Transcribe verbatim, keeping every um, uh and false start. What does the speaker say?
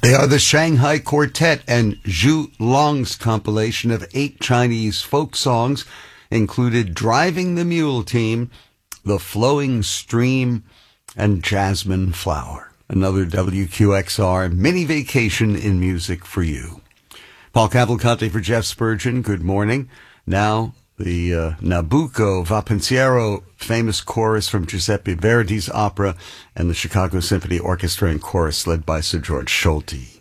They are the Shanghai Quartet and Zhu Long's compilation of eight Chinese folk songs included Driving the Mule Team, The Flowing Stream, and Jasmine Flower. Another W Q X R mini vacation in music for you. Paul Cavalcante for Jeff Spurgeon. Good morning. Now, the uh, Nabucco Va Pensiero famous chorus from Giuseppe Verdi's opera and the Chicago Symphony Orchestra and Chorus led by Sir George Solti.